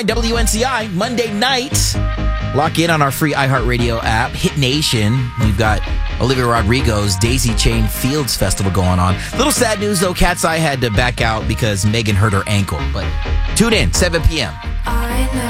WNCI, Monday night. Lock in on our free iHeartRadio app, Hit Nation. We've got Olivia Rodrigo's Daisy Chain Fields Festival going on. Little sad news, though. Cat's Eye had to back out because Megan hurt her ankle. But tune in, 7 p.m. I know.